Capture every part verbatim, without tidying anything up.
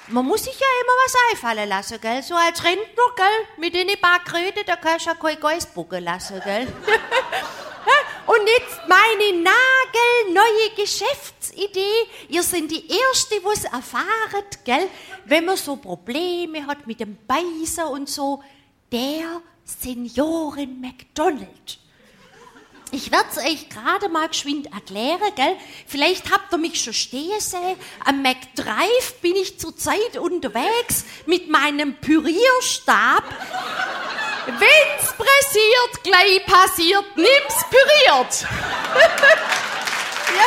man muss sich ja immer was einfallen lassen, gell? So als Rentner, gell? Mit den paar Kröten, da kannst du ja kein Geist bucken lassen, gell? Und jetzt meine nagelneue Geschäftsidee. Ihr seid die Erste, die es erfahren, gell? Wenn man so Probleme hat mit dem Beißen und so. Der Senioren-McDonald. Ich werde es euch gerade mal geschwind erklären, gell? Vielleicht habt ihr mich schon stehen sehen. Am McDrive bin ich zurzeit unterwegs mit meinem Pürierstab. Wenn's pressiert, gleich passiert, nimm's püriert. Ja.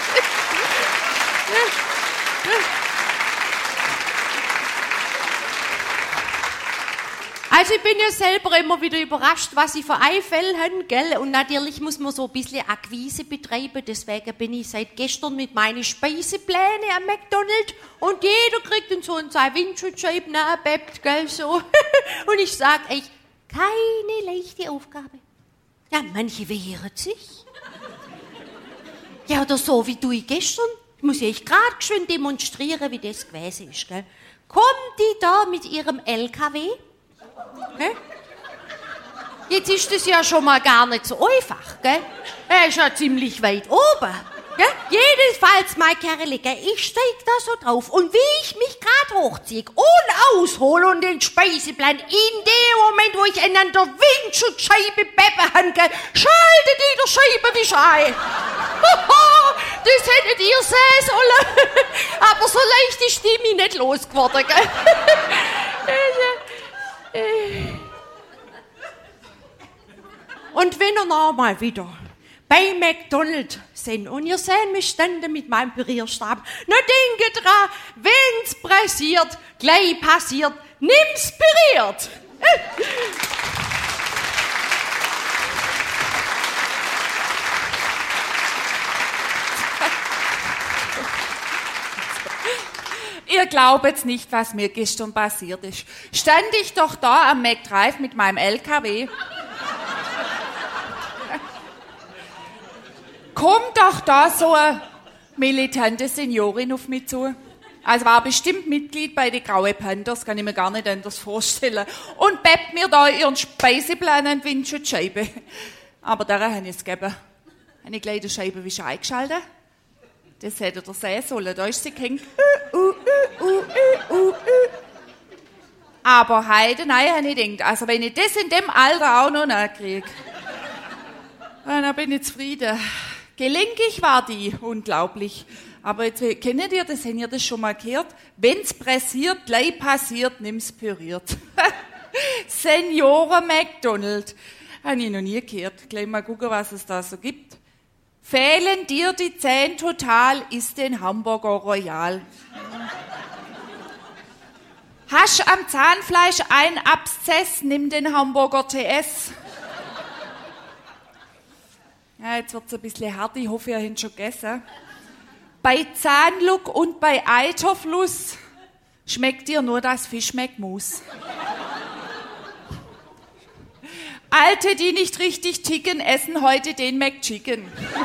Also ich bin ja selber immer wieder überrascht, was ich für Einfälle habe, gell? Und natürlich muss man so ein bisschen Akquise betreiben, deswegen bin ich seit gestern mit meinen Speiseplänen am McDonald's und jeder kriegt dann so ein zwei Windschutzscheiben abbebt, gell, so. Und ich sag euch, keine leichte Aufgabe. Ja, manche wehren sich. Ja, oder so wie du gestern. Ich muss euch gerade schön demonstrieren, wie das gewesen ist, gell? Kommt die da mit ihrem L K W? Okay. Jetzt ist das ja schon mal gar nicht so einfach, gell? Er ist ja ziemlich weit oben, gell? Jedenfalls, mein Kerl, gell? Ich steig da so drauf und wie ich mich grad hochziehe und aushole und den Speiseplan, in dem Moment, wo ich an der Windschutzscheibe beppe han, gell? Schaltet die der Scheibenwischer ein. Das hättet ihr sehen sollen. Aber so leicht ist die mich nicht losgeworden, gell? Und wenn ihr noch mal wieder bei McDonald's sind und ihr seht mich standen mit meinem Pürierstab, nur denke dran, wenn's pressiert, gleich passiert, nimm's püriert. Ihr glaubt's nicht, was mir gestern passiert ist. Stand ich doch da am McDrive mit meinem L K W. Kommt doch da so eine militante Seniorin auf mich zu. Also war bestimmt Mitglied bei den Graue Panthers, kann ich mir gar nicht anders vorstellen. Und bebt mir da ihren Speiseplan an die Windschutzscheibe. Aber daran habe ich es gegeben. Habe ich gleich die Scheibenwischer eingeschaltet. Das hätte ihr sehen sollen, da ist sie gehängt. Uh, uh, uh, uh, uh, uh. Aber heute, nein, habe ich gedacht, also wenn ich das in dem Alter auch noch nachkriege, dann bin ich zufrieden. Gelenkig war die, unglaublich. Aber jetzt, kennt ihr das, habt ihr das schon mal gehört? Wenn's pressiert, gleich passiert, nimm's püriert. Senioren McDonald. Habe ich noch nie gehört. Gleich mal gucken, was es da so gibt. Fehlen dir die Zähne total, isst den Hamburger Royal. Hast am Zahnfleisch ein Abszess, nimm den Hamburger T S. Ja, jetzt wird's ein bisschen hart, ich hoffe, ihr habt schon gegessen. Bei Zahnluck und bei Eiterfluss schmeckt dir nur das Fischmeckmus. Alte, die nicht richtig ticken, essen heute den McChicken.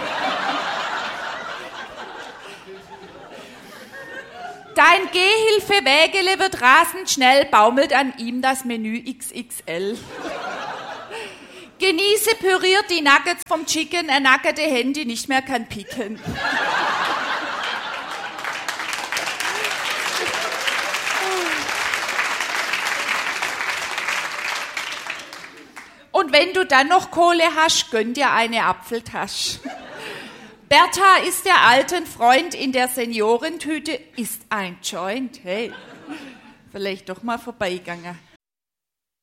Dein Gehhilfe-Wägele wird rasend schnell, baumelt an ihm das Menü X X L. Genieße püriert die Nuggets vom Chicken, ein nackerte Handy nicht mehr kann picken. Und wenn du dann noch Kohle hast, gönn dir eine Apfeltasche. Bertha ist der alten Freund in der Seniorentüte, ist ein Joint. Hey, vielleicht doch mal vorbeigegangen.